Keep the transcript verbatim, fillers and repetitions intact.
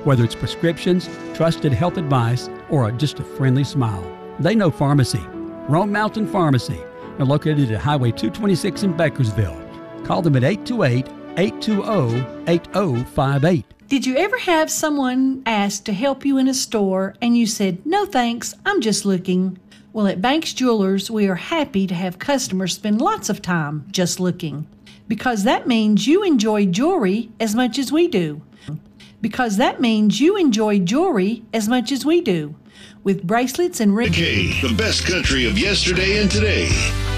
Whether it's prescriptions, trusted health advice, or just a friendly smile, they know pharmacy. Rome Mountain Pharmacy. They're located at Highway two twenty-six in Bakersville. Call them at eight two eight, eight two zero, eight zero five eight. Did you ever have someone ask to help you in a store and you said, "No thanks, I'm just looking"? Well, at Banks Jewelers, we are happy to have customers spend lots of time just looking. Because that means you enjoy jewelry as much as we do. Because that means you enjoy jewelry as much as we do. With bracelets and rings. K, the best country of yesterday and today.